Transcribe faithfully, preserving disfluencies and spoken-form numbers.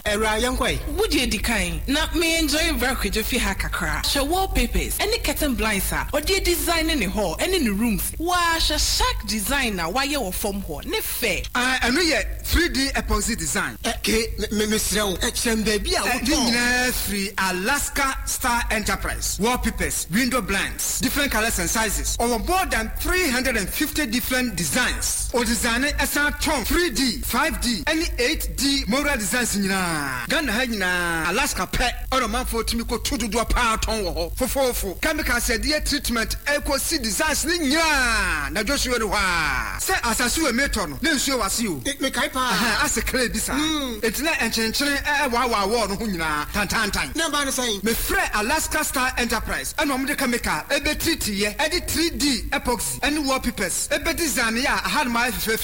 Era yankoi. Would you decline? Now me enjoy very quick if you hack a crack. Show wallpapers, any curtain blinds or dear design in the hall and in the rooms. Wash a shack designer while you're from hall. Ne fair. I know yet three D epoxy design. Okay, Miss Row, action baby. I free Alaska Star Enterprise. Wallpapers, window blinds, different colors and sizes. Over more than three hundred fifty different designs. Or designer as a tom three D, five D, any eight D moral designs in Ghana Hagina, Alaska pet, or a man for Timiko to do a power ton for four for chemical said dear treatment, equal C designs. Nya, na Joshua Wa. Say as a sewer meton, no show as you. It make I as a clay bisa. It's not ancient a wawa war hunna, tantan. No man saying, me friend Alaska Star Enterprise, and Omde Kameka, a bit treaty, edit three D epoxy, and wallpapers, a bit design, ya had my